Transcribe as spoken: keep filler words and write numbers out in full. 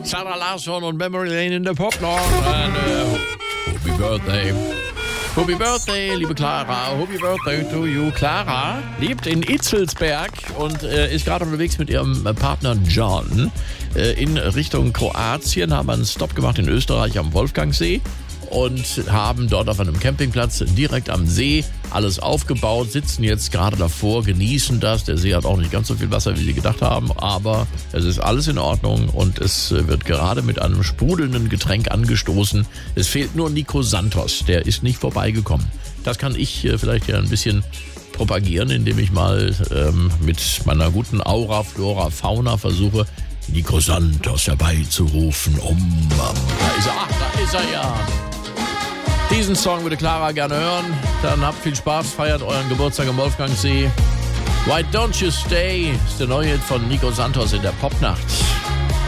Zara Larsson und Memory Lane in der Popnorn. And, uh, happy Birthday. Happy Birthday, liebe Clara. Happy Birthday to you. Clara lebt in Itzelsberg und äh, ist gerade unterwegs mit ihrem Partner John äh, in Richtung Kroatien. Haben einen Stopp gemacht in Österreich am Wolfgangsee und haben dort auf einem Campingplatz direkt am See alles aufgebaut, sitzen jetzt gerade davor, genießen das. Der See hat auch nicht ganz so viel Wasser, wie sie gedacht haben, aber es ist alles in Ordnung und es wird gerade mit einem sprudelnden Getränk angestoßen. Es fehlt nur Nico Santos, der ist nicht vorbeigekommen. Das kann ich vielleicht ja ein bisschen propagieren, indem ich mal ähm, mit meiner guten Aura, Flora, Fauna versuche, Nico Santos herbeizurufen. Oh Mann, da ist er, ach, da ist er ja. Diesen Song würde Clara gerne hören. Dann habt viel Spaß, feiert euren Geburtstag am Wolfgangsee. Why Don't You Stay ist der neue Hit von Nico Santos in der Popnacht.